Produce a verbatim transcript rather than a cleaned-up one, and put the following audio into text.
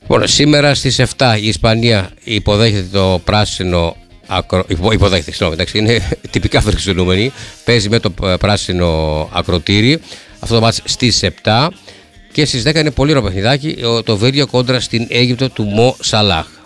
Λοιπόν, σήμερα στις επτά η Ισπανία υποδέχεται το πράσινο ακρο... υποδέχεται, συγγνώμη, εντάξει, είναι τυπικά φερξενούμενη, παίζει με το πράσινο ακροτήρι. Αυτό το μάτς στις επτά και στις δέκα είναι πολύ ωραίο παιχνιδάκι, το Βέλγιο κόντρα στην Αίγυπτο του Μο Σαλάχ.